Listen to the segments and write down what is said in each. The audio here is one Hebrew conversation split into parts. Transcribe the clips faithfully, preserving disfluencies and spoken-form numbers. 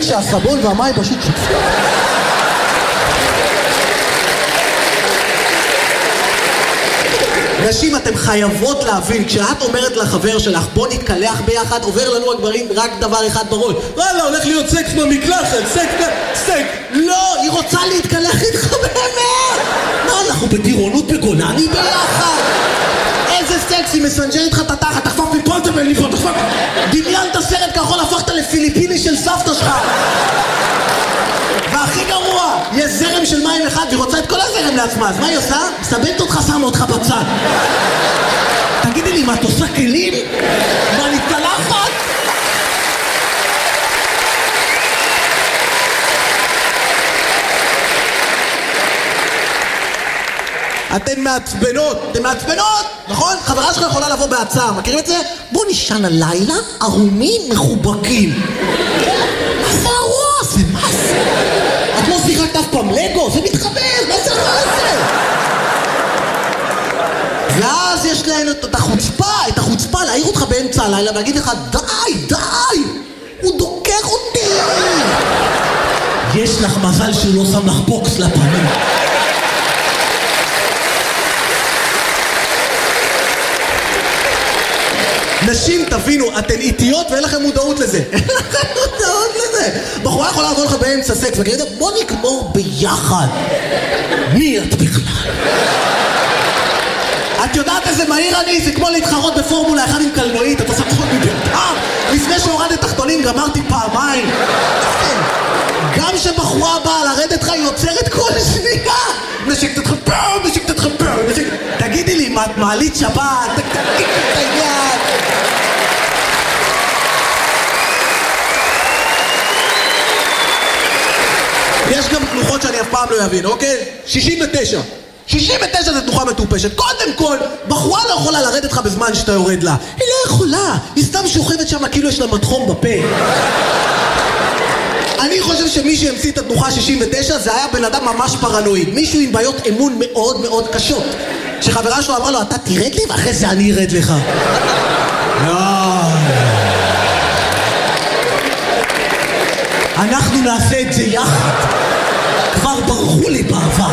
שהסבון והמים פשוט שותפים. נשים, אתם חייבות להבין, כשאת אומרת לחבר שלך בוא נתקלח ביחד, עובר לנו הגברים רק דבר אחד בראש. וואלה, הולך להיות סקס במקלחת, סקס, סקס. לא, היא רוצה להתקלח איתך באמת. מה, אנחנו בטירונות בגולני ביחד? איזה סקס, היא מסנג'ר איתך את התחת, תחפף מפה תבל מפה, תחפף. דמיינת סרט כחול, הפכת לפיליפיני של סבתא שלך. והכי גרוע, יש זרם של מים אחד והיא רוצה את כל הזרם לעצמה, אז מה היא עושה? מסבנת אותך, שמה אותך בצד. תגידי לי, מה את עושה כלים? מה נתקלחת? אתן מעצבנות, אתן מעצבנות, נכון? חברה שלך יכולה לבוא בהצעה, מכירים את זה? בוא נשען הלילה, ערומים מחובקים. מה זה הרוע הזה? מה זה? את לא שיחקת אף פעם לגו? זה מתחבר, מה זה הרוע הזה? ואז יש להן את החוצפה, את החוצפה להעיר אותך באמצע הלילה ולהגיד לך די, די, הוא דוקר אותי. יש לך מזל שהוא לא שם לך בוקס לפנים. נשים, תבינו, אתן איטיות ואין לכם מודעות לזה. אין לכם מודעות לזה. בחורה יכולה לעבור לך באמצע סקס וכאלה, בוא נגמור ביחד. מי את בכלל? את יודעת איזה מהיר אני? זה כמו להתחרות בפורמולה אחד עם קלנועית. את עושה פחות מביתה. לפני שהורדת תחתונים גמרתי פעמיים. גם שבחורה באה לרדת לך היא יוצרת כל שנייה. נשק תתחפר, נשק תתחפר. תגידי לי, מה את מעלית שבת? תגידי את היד. יש גם תנוחות שאני אף פעם לא אבין, אוקיי? שישים ותשע. שישים ותשע זה תנוחה מטופשת. קודם כל, בחורה לא יכולה לרדת לך בזמן שאתה יורד לה. היא לא יכולה. היא סתם שוכבת שם כאילו יש לה מתחום בפה. אני חושב שמי שהמציא את התנוחה שישים ותשע זה היה בן אדם ממש פרנואיד. מישהו עם בעיות אמון מאוד מאוד קשות. שחברה שלו אמרה לו, אתה תרד לי ואחרי זה אני ארד לך. אנחנו נעשה את זה יחד. כבר ברחו לי בעבר.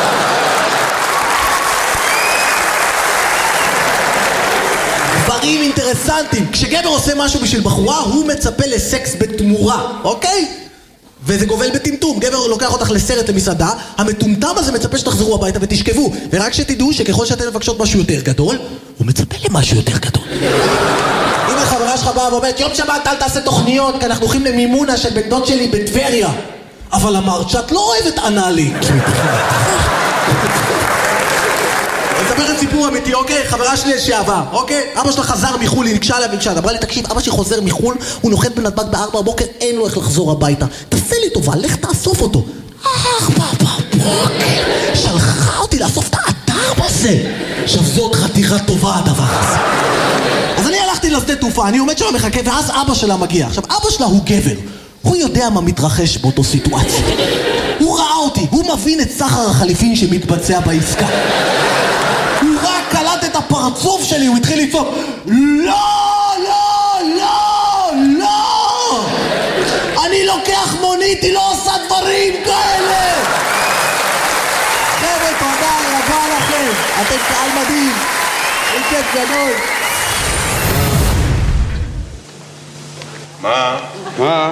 דברים אינטרסנטים. כשגבר עושה משהו בשביל בחורה, הוא מצפה לסקס בתמורה, אוקיי? וזה גובל בטמטום. גבר לוקח אותך לסרט למסעדה, המטומטם הזה מצפה שתחזרו הביתה ותשכבו. ורק שתדעו שככל שאתן מבקשות משהו יותר גדול, הוא מצפה למשהו יותר גדול. אם החברה שלך באה ואומרת, יום שבת אל תעשה תוכניות, כי אנחנו הולכים למימונה של בן דוד שלי בטבריה. אבל אמרת שאת לא אוהבת אנאלי. אני אספר את סיפור אמיתי, אוקיי? חברה שלי לשעבר, אוקיי? אבא שלה חזר מחול, היא נקשה עליה ונקשה. אמרה לי, תקשיב, אבא שלי חוזר מחול, הוא נוחת בנתב"ג בארבע בבוקר, אין לו איך לחזור הביתה. תעשה לי טובה, לך תאסוף אותו. ארבע בבוקר, שלחה אותי לאסוף את האתר בזה. עכשיו זאת חתיכה טובה הדבר הזה. אז אני הלכתי לשדה תעופה, אני עומד שם מחכה, ואז אבא שלה מגיע. עכשיו, אבא שלה הוא גבר. הוא יודע מה מתרחש באותו סיטואציה. הוא ראה אותי, הוא מבין את סחר החליפין שמתבצע בעסקה. הוא רק קלט את הפרצוף שלי, הוא התחיל לצעוק, לא, לא, לא, לא! אני לוקח מונית, היא לא עושה דברים כאלה! חבר'ה, תודה רבה לכם, אתם קהל מדהים, אין כיף גדול. מה? מה?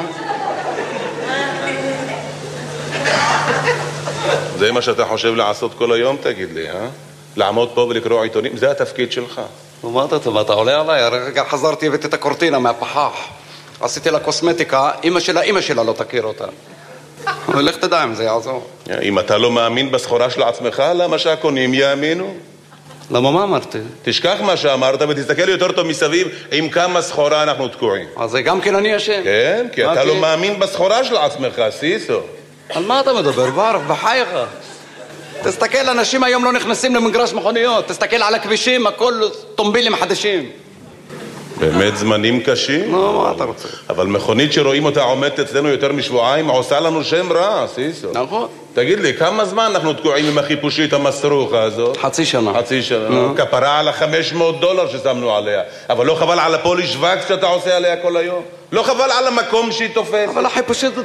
זה מה שאתה חושב לעשות כל היום, תגיד לי, אה? לעמוד פה ולקרוא עיתונים, זה התפקיד שלך. ומה אתה, אתה עולה עליי? הרגע חזרתי הבאתי את הקורטינה מהפחח. עשיתי לה קוסמטיקה, אמא שלה, אמא שלה לא תכיר אותה. ולך תדע אם זה יעזור. אם אתה לא מאמין בסחורה של עצמך, למה שהקונים יאמינו? למה מה אמרתי? תשכח מה שאמרת ותסתכל יותר טוב מסביב עם כמה סחורה אנחנו תקועים. אז זה גם כן אני אשם. כן, כי אתה לא מאמין בסחורה של עצמך, סיסו. על מה אתה מדבר? בערף, בחייך. תסתכל, אנשים היום לא נכנסים למגרש מכוניות. תסתכל על הכבישים, הכל טומבילים חדשים. באמת זמנים קשים? לא, מה אתה רוצה? אבל מכונית שרואים אותה עומדת אצלנו יותר משבועיים עושה לנו שם רע, סיסו. נכון. תגיד לי, כמה זמן אנחנו תקועים עם החיפושית המסרוכה הזאת? חצי שנה. חצי שנה. כפרה על ה-חמש מאות דולר ששמנו עליה. אבל לא חבל על הפוליש וקס שאתה עושה עליה כל היום? לא חבל על המקום שהיא תופסת? אבל החיפושית